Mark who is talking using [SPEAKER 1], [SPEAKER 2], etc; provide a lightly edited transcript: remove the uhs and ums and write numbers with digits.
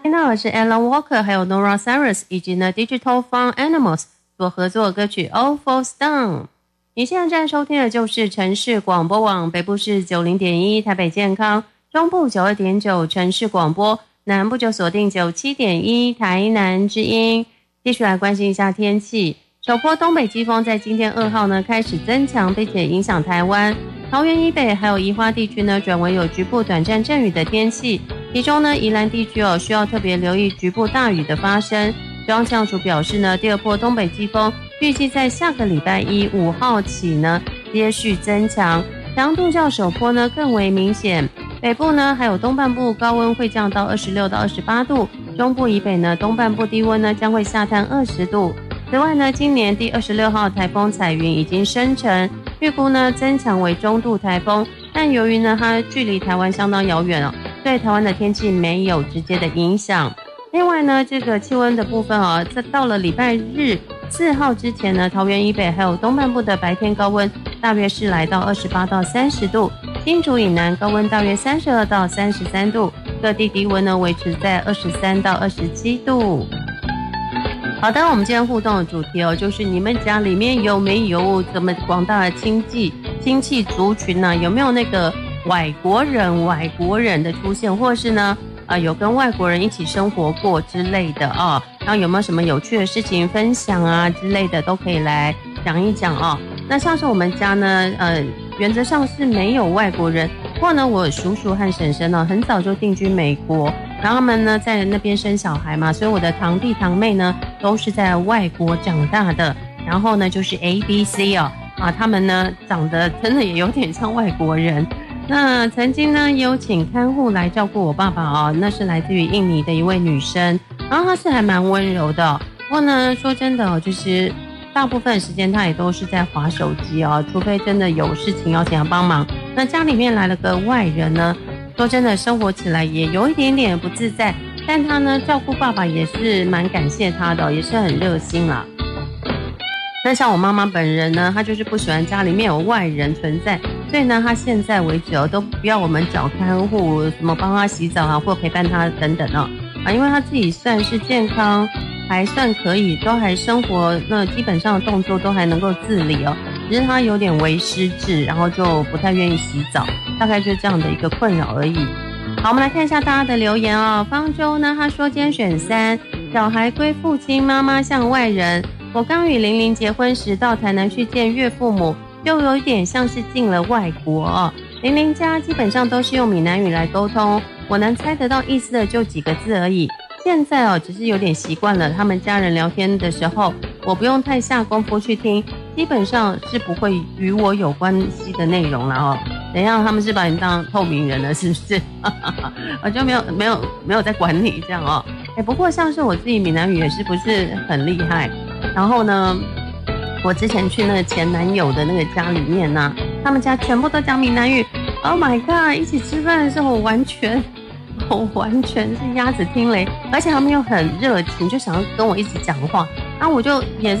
[SPEAKER 1] 听到的是 Alan Walker 还有 Nora Cyrus 以及呢 Digital Farm Animals 所合作的歌曲 All Falls Down。你现在正在收听的就是城市广播网，北部是 90.1 台北健康，中部 92.9 城市广播，南部就锁定 97.1 台南之音。继续来关心一下天气，首波东北季风在今天2号呢开始增强，并且影响台湾桃园以北还有宜花地区呢转为有局部短暂阵雨的天气，其中呢宜兰地区需要特别留意局部大雨的发生。中央气象署表示呢，第二波东北季风预计在下个礼拜一5号起呢接续增强，强度较首波呢更为明显。北部呢还有东半部高温会降到26到28度，中部以北呢东半部低温呢将会下探20度。此外呢，今年第26号台风彩云已经生成，预估呢增强为中度台风，但由于呢它距离台湾相当遥远对台湾的天气没有直接的影响。另外呢，这个气温的部分在到了礼拜日4号之前呢，桃园以北还有东半部的白天高温大约是来到28到30度，新竹以南高温大约32到33度，各地低温呢维持在23到27度。好的，我们今天互动的主题就是你们家里面有没有这么广大的亲戚族群呢？有没有那个外国人的出现，或是呢有跟外国人一起生活过之类的然后有没有什么有趣的事情分享啊之类的，都可以来讲一讲那像是我们家呢原则上是没有外国人，不过呢我叔叔和婶婶很早就定居美国，然后他们呢在那边生小孩嘛，所以我的堂弟堂妹呢都是在外国长大的，然后呢就是 ABC 他们呢长得真的也有点像外国人。那曾经呢也有请看护来照顾我爸爸那是来自于印尼的一位女生，然后她是还蛮温柔的不过呢说真的就是大部分时间她也都是在滑手机除非真的有事情要请她帮忙。那家里面来了个外人呢，说真的生活起来也有一点点不自在，但她呢照顾爸爸也是蛮感谢她的也是很热心啦。那像我妈妈本人呢，她就是不喜欢家里面有外人存在，所以呢她现在为止都不要我们找看护什么帮她洗澡或陪伴她等等因为她自己算是健康还算可以，都还生活那基本上的动作都还能够自理只是她有点微失智，然后就不太愿意洗澡，大概就这样的一个困扰而已。好，我们来看一下大家的留言方舟呢他说今天选3，小孩归父亲，妈妈像外人。我刚与玲玲结婚时到台南去见岳父母，就有一点像是进了外国玲玲家基本上都是用闽南语来沟通，我能猜得到意思的就几个字而已。现在只是有点习惯了，他们家人聊天的时候，我不用太下功夫去听，基本上是不会与我有关系的内容了等一下他们是把你当透明人了是不是我就没有在管你这样不过像是我自己闽南语也是不是很厉害，然后呢我之前去那个前男友的那个家里面呢他们家全部都讲闽南语 Oh my god， 一起吃饭的时候我完全是鸭子听雷，而且他们又很热情，就想要跟我一起讲话，然后我就也是